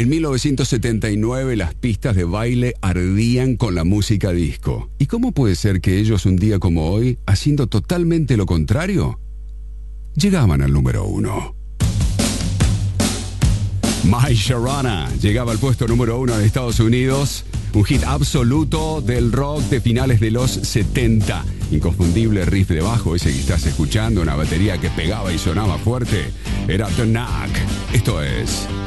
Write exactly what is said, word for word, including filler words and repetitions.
En mil novecientos setenta y nueve las pistas de baile ardían con la música disco. ¿Y cómo puede ser que ellos un día como hoy, haciendo totalmente lo contrario, llegaban al número uno? My Sharona llegaba al puesto número uno en Estados Unidos, un hit absoluto del rock de finales de los setenta. Inconfundible riff de bajo, ese que estás escuchando, una batería que pegaba y sonaba fuerte. Era The Knack. Esto es